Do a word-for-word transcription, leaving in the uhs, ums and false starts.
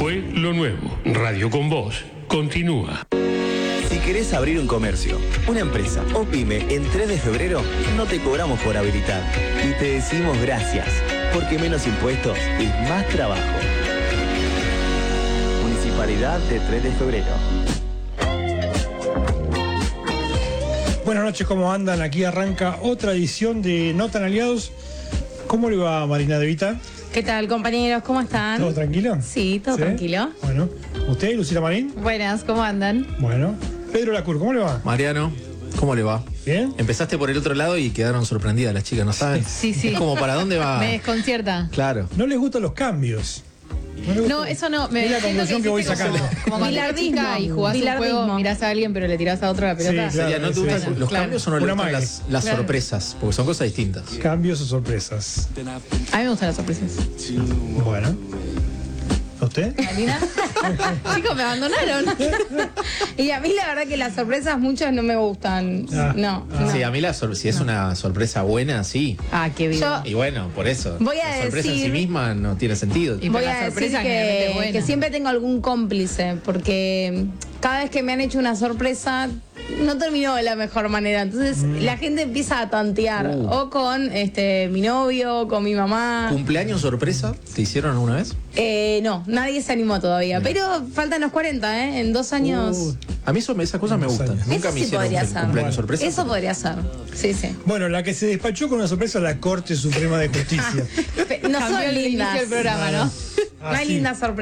Fue lo nuevo. Radio con Voz continúa. Si querés abrir un comercio, una empresa o pyme en tres de febrero, no te cobramos por habilitar. Y te decimos gracias, porque menos impuestos y más trabajo. Municipalidad de tres de febrero. Buenas noches, ¿cómo andan? Aquí arranca otra edición de No Tan Aliados. ¿Cómo le va, Marina De Vita? ¿Qué tal, compañeros? ¿Cómo están? ¿Todo tranquilo? Sí, todo ¿Sí? tranquilo. Bueno, ¿usted, Lucila Marín? Buenas, ¿cómo andan? Bueno, Pedro Lacur, ¿cómo le va? Mariano, ¿cómo le va? ¿Bien? Empezaste por el otro lado y quedaron sorprendidas las chicas, ¿no saben? Sí, sí. Es como, ¿para dónde va? Me desconcierta. Claro. No les gustan los cambios. No, les No, gusta- eso no. Me Es la siento conclusión que voy hiciste sacando. Como, como cuando eras Bilardismo. chica y jugás un Bilardismo. juego, mirás a alguien pero le tirás a otro la pelota. Sí, Sería, ¿no te Claro, gustan sí, los claro. cambios o no le Una gustan magia. las, las Claro. sorpresas? Porque son cosas distintas. Cambios o sorpresas. A mí me gustan las sorpresas. Bueno. ¿A usted? ¿Alina? Chicos, me abandonaron. Y a mí la verdad que las sorpresas muchas no me gustan. Ah. No, Ah. no. Sí, a mí la sor- si es una sorpresa buena, sí. Ah, qué bien. Yo- Y bueno, por eso. Voy a la sorpresa en sí decir- misma no tiene sentido. Y- Voy pero a la decir sorpresa generalmente que, es buena. que siempre tengo algún cómplice, porque cada vez que me han hecho una sorpresa no terminó de la mejor manera. Entonces la gente empieza a tantear, Uh. o con este mi novio, o con mi mamá. ¿Cumpleaños sorpresa te hicieron alguna vez? Eh, no, nadie se animó todavía. Pero faltan los cuarenta, ¿eh? En dos años. Uh, a mí eso, esas cosas me Dos gustan. años. Nunca Eso me sí hicieron podría un ser. cumpleaños sorpresa. Eso podría ser. Sí, sí. Bueno, la que se despachó con una sorpresa es la Corte Suprema de Justicia. Pe- No Cambió son el inicio lindas. del programa, ¿no? No hay Así. lindas sorpresas.